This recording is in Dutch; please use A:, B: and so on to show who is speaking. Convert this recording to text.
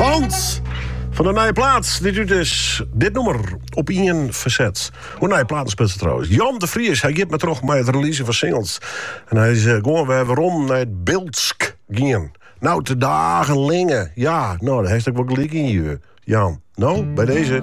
A: Want van de nieuwe plaats, dit doet dus dit nummer op één verzet. Hoe nieuwe platen speelt ze trouwens? Jan de Vries, hij geeft me terug met het releasen van singles. En hij is gewoon weer rond naar het Beeldsk gaan. Nou, te dagen lingen. Ja, nou, daar heeft ook wel gelijk in je. Jan, nou, bij deze.